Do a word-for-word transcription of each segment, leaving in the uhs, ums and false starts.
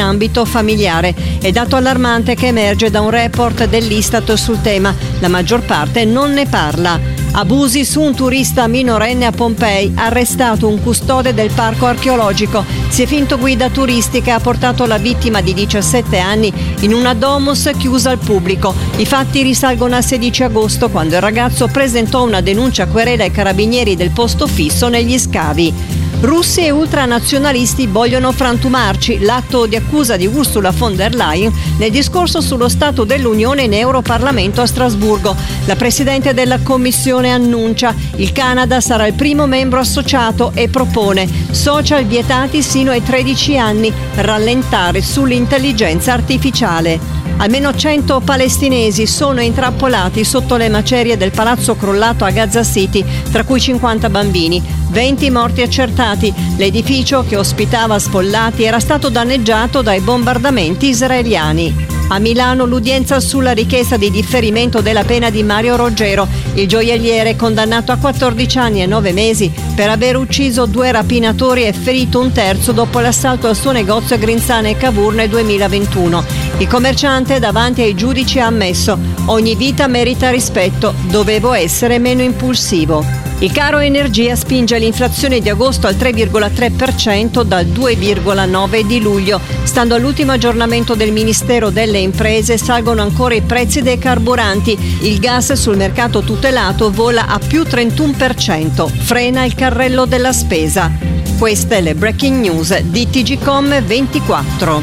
ambito familiare. È dato allarmante che emerge da un report dell'Istat sul tema. La maggior parte non ne parla. Abusi su un turista minorenne a Pompei, arrestato un custode del parco archeologico. Si è finto guida turistica e ha portato la vittima di diciassette anni in una domus chiusa al pubblico. I fatti risalgono al sedici agosto, quando il ragazzo presentò una denuncia a querela ai carabinieri del posto fisso negli scavi. Russi e ultranazionalisti vogliono frantumarci, l'atto di accusa di Ursula von der Leyen nel discorso sullo Stato dell'Unione in Europarlamento a Strasburgo. La Presidente della Commissione annuncia: il Canada sarà il primo membro associato e propone social vietati sino ai tredici anni, rallentare sull'intelligenza artificiale. Almeno cento palestinesi sono intrappolati sotto le macerie del palazzo crollato a Gaza City, tra cui cinquanta bambini, venti morti accertati. L'edificio, che ospitava sfollati, era stato danneggiato dai bombardamenti israeliani. A Milano l'udienza sulla richiesta di differimento della pena di Mario Roggero. Il gioielliere, condannato a quattordici anni e nove mesi per aver ucciso due rapinatori e ferito un terzo dopo l'assalto al suo negozio a Grinzane e Cavour nel duemilaventuno. Il commerciante davanti ai giudici ha ammesso: ogni vita merita rispetto, dovevo essere meno impulsivo. Il caro energia spinge l'inflazione di agosto al tre virgola tre per cento dal due virgola nove per cento di luglio. Stando all'ultimo aggiornamento del Ministero delle Imprese, salgono ancora i prezzi dei carburanti. Il gas sul mercato tutelato vola a più trentuno per cento. Frena il carrello della spesa. Queste le breaking news di T G Com ventiquattro.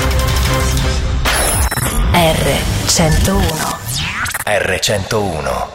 R centouno. R centouno.